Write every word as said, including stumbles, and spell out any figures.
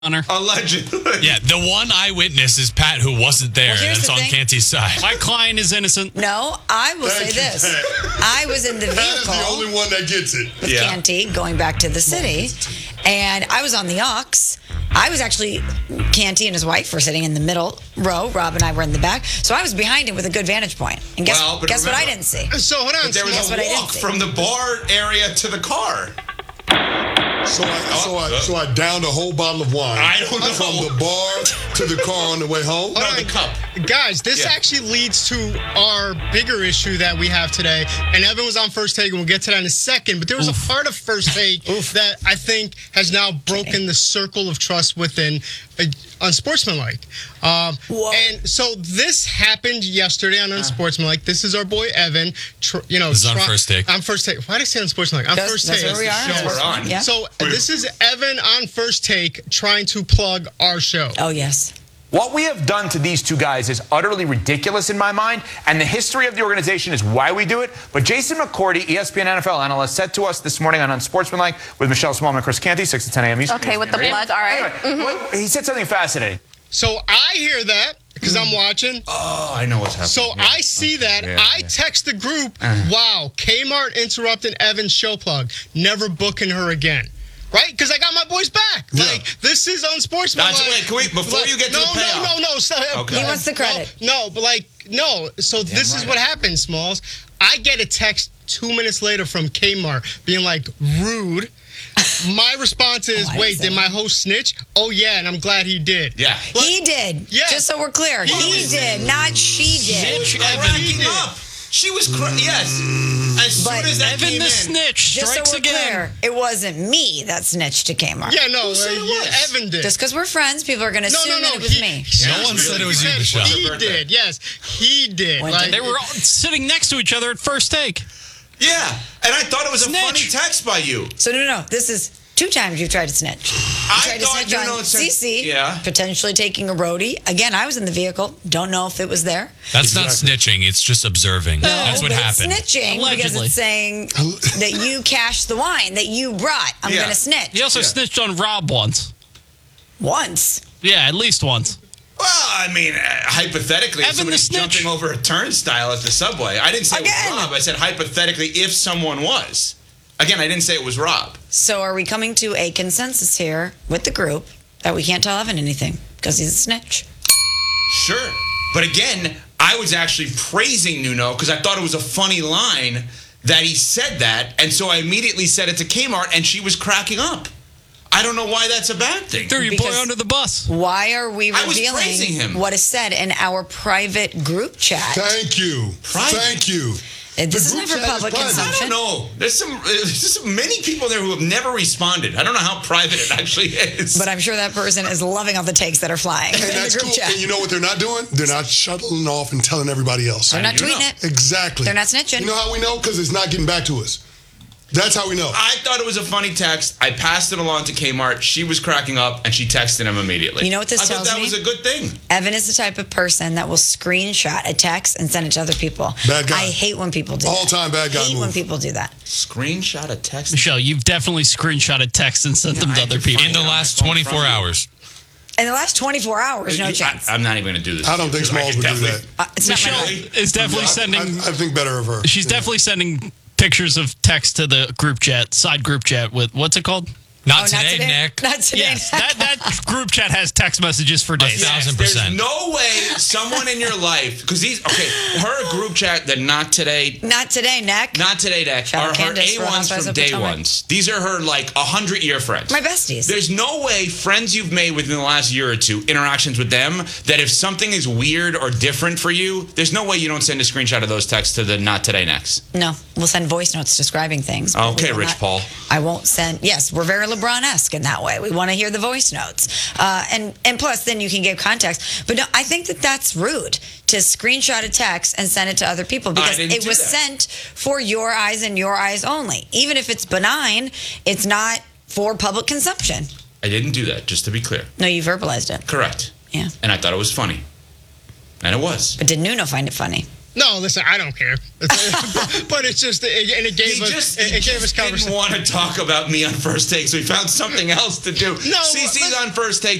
Honor. Allegedly. Yeah, the one eyewitness is Pat, who wasn't there. Well, here's That's the on thing. Canty's side. My client is innocent. No, I will Thank say you, this. Pat. I was in the That is vehicle the only one that gets it. with Yeah. Canty going back to the city, and I was on the aux. I was actually, Canty and his wife were sitting in the middle row. Rob and I were in the back. So I was behind him with a good vantage point. And guess, Well, but guess what I remember- didn't see? So hold on. But there was That's a what I didn't walk see. from the bar area to the car. So I, so I, so I downed a whole bottle of wine. I don't know. From the bar to the car on the way home. No, the cup. Guys, this Yeah. actually leads to our bigger issue that we have today. And Evan was on First Take, and we'll get to that in a second. But there was Oof. a part of First Take that I think has now broken the circle of trust within uh, Unsportsmanlike. Um, Whoa. and so this happened yesterday on Unsportsmanlike. This is our boy Evan. Tr- you know, This is on try- First Take. On First Take. Why did I say Unsportsmanlike? On That's- First that's Take. where we are. Show we're on. Yeah. So this is Evan on First Take trying to plug our show. Oh, yes. What we have done to these two guys is utterly ridiculous in my mind, and the history of the organization is why we do it. But Jason McCourty, E S P N N F L analyst, said to us this morning on Unsportsmanlike with Michelle Smallman and Chris Canty, six to ten a.m. Eastern. Okay, with the plug, all right. Anyway, what- he said something fascinating. So I hear that because I'm watching. Oh, I know what's happening. So Yeah. I see that. Yeah, I yeah. text the group, wow, Kmart interrupted Evan's show plug. Never booking her again. Right? Because I got my boys back. Yeah. Like, this is unsportsmanlike. That's- wait, can we- before you get to no, the payoff. No, no, no, no. Okay. He wants the credit. No, no, but like, no. So this is right. what happens, Smalls. I get a text two minutes later from Kmart being like, rude. My response is, Oh, I wait, see. did my host snitch? Oh, yeah, and I'm glad he did. Yeah. He did. Yeah. Just so we're clear. He He was- did, not she did. Snitch, Evan Cracking did. up. She was, cra- yes. As soon But as that Evan came the in. snitch Just so strikes we're again. clear, it wasn't me that snitched to Kmart. Yeah, no, Who said uh, it yeah, was? Evan did. Just because we're friends, people are going to No, assume no, no. that it was he, me. he- No one he said it was you, said Michelle. He Birthday. did, yes. He did. When Like, They were all sitting next to each other at First Take. Yeah. And I thought it was a Snitch. funny text by you. So, no, no, no. This is two times you've tried to snitch. You I tried to thought snitch you on know, since- Cece, Yeah. potentially taking a roadie. Again, I was in the vehicle. Don't know if it was there. That's not snitching. It's just observing. That's what but happened. It's snitching because Allegedly. it's saying that you cashed the wine that you brought. I'm Yeah. going to snitch. He also Yeah. snitched on Rob once. Once. Yeah, at least once. Well, I mean, uh, hypothetically, if Evan the somebody's snitch. jumping over a turnstile at the subway. I didn't say it Again. was Rob. I said hypothetically if someone was. Again, I didn't say it was Rob. So are we coming to a consensus here with the group that we can't tell Evan anything because he's a snitch? Sure. But again, I was actually praising Nuno because I thought it was a funny line that he said that. And so I immediately said it to Kmart and she was cracking up. I don't know why that's a bad thing. Threw your boy Because- under the bus. Why are we I was praising revealing him. what is said in our private group chat? Thank you. Private. Thank you. Uh, This The is group not for chat is public private. I consumption. don't know. There's some uh, there's some many people there who have never responded. I don't know how private it actually is. But I'm sure that person is loving all the takes that are flying And in the that's group cool. chat. And you know what they're not doing? They're not shuttling off and telling everybody else. They're not do tweeting know. it. Exactly. They're not snitching. You know how we know? Because it's not getting back to us. That's how we know. I thought it was a funny text. I passed it along to Kmart. She was cracking up, and she texted him immediately. You know what this I tells thought that me? was a good thing. Evan is the type of person that will screenshot a text and send it to other people. Bad guy. I hate when people do All that. time bad guy hate when move. people do that. Screenshot a text. Michelle, you've definitely screenshotted texts and sent them to I other can people. find In the last twenty-four hours. In the last twenty-four hours, no I, chance. I'm not even going to do this. I don't think Smalls would do that. Uh, it's not my Michelle line. is definitely I, sending. I, I think better of her. She's Yeah. definitely sending pictures of text to the group chat, side group chat with what's it called? Not Oh, today, Nick. Not today. Yes, that, that group chat has text messages for days. thousand There's percent. no way someone in your life, because these, okay, her group chat, the not today, Not today, Nick. not today deck, Shout are out her Candace A for ones Housewives from of day Potomac. ones. These are her like a hundred year friends. My besties. There's no way friends you've made within the last year or two, interactions with them, that if something is weird or different for you, there's no way you don't send a screenshot of those texts to the not today next. No, we'll send voice notes describing things. but we Okay, will Rich not- Paul. I won't send. Yes, we're very LeBron-esque in that way. We want to hear the voice notes, uh, and and plus, then you can give context. But no, I think that that's rude to screenshot a text and send it to other people because didn't it do was that. sent for your eyes and your eyes only. Even if it's benign, it's not for public consumption. I didn't do that, just to be clear. No, you verbalized it. Correct. Yeah, And I thought it was funny. And it was. but did Nuno find it funny? No, listen, I don't care. But it's just, it, and it gave He us, just, it, he it gave us just didn't conversation. want to talk about me on First Take, so he found something else to do. No, C C's listen- on First Take.